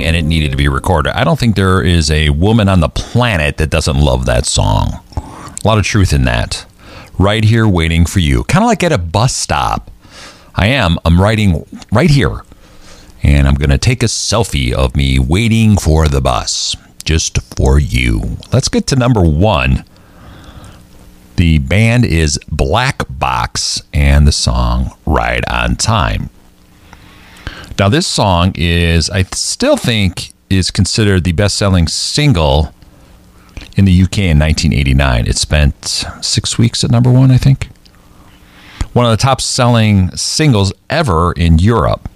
and it needed to be recorded. I don't think there is a woman on the planet that doesn't love that song. A lot of truth in that. Right here waiting for you. Kind of like at a bus stop. I'm riding right here. And I'm going to take a selfie of me waiting for the bus. Just for you. Let's get to number 1. The band is Black Box and the song Ride on Time. Now this song is, I still think, is considered the best-selling single in the UK in 1989. It spent 6 weeks at number 1, I think. One of the top-selling singles ever in Europe.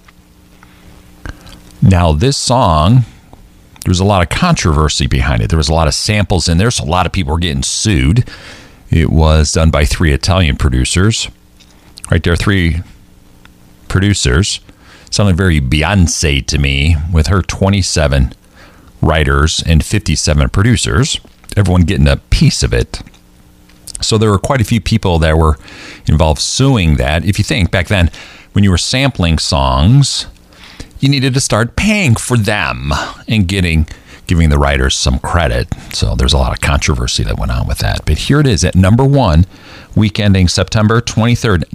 Now, this song, there was a lot of controversy behind it. There was a lot of samples in there, so a lot of people were getting sued. It was done by 3 Italian producers. Right there, 3 producers. Sounded very Beyonce to me, with her 27 writers and 57 producers. Everyone getting a piece of it. So there were quite a few people that were involved suing that. If you think back then, when you were sampling songs, you needed to start paying for them and giving the writers some credit. So there's a lot of controversy that went on with that. But here it is at number 1, week ending September 23rd,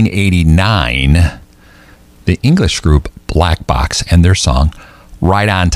1989. The English group Black Box and their song Ride on Time.